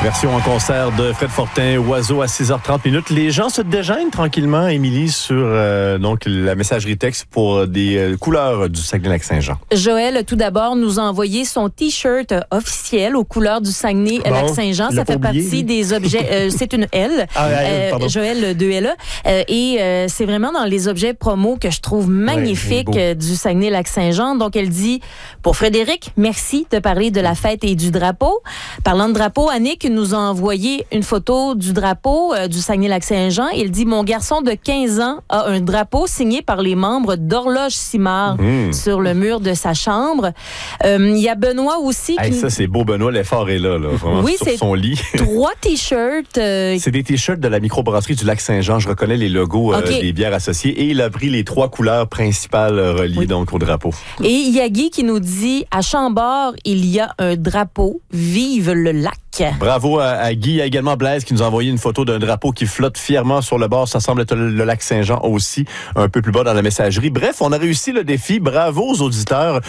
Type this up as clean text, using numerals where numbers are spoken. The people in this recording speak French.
Version en concert de Fred Fortin, Oiseau à 6h30. Les gens se déjeunent tranquillement, Émilie, sur donc la messagerie texte pour des couleurs du Saguenay-Lac-Saint-Jean. Joël, tout d'abord, nous a envoyé son T-shirt officiel aux couleurs du Saguenay-Lac-Saint-Jean. Ça fait partie des objets... c'est une L. Joël, 2 L. Et c'est vraiment dans les objets promo que je trouve magnifiques du Saguenay-Lac-Saint-Jean. Donc, elle dit, pour Frédéric, merci de parler de la fête et du drapeau. Parlant de drapeau, Annick nous a envoyé une photo du drapeau du Saguenay-Lac-Saint-Jean. Il dit, mon garçon de 15 ans a un drapeau signé par les membres d'Horloge Simard sur le mur de sa chambre. Il y a Benoît aussi. Ça, c'est beau, Benoît. L'effort est là vraiment, sur son lit. 3 T-shirts. C'est des T-shirts de la microbrasserie du Lac-Saint-Jean. Je reconnais les logos des bières associées. Et il a pris les 3 couleurs principales reliées donc au drapeau. Et il y a Guy qui nous dit, à Chambord, il y a un drapeau. Vive le lac. Bravo à Guy. Il y a également Blaise qui nous a envoyé une photo d'un drapeau qui flotte fièrement sur le bord. Ça semble être le Lac-Saint-Jean aussi, un peu plus bas dans la messagerie. Bref, on a réussi le défi. Bravo aux auditeurs.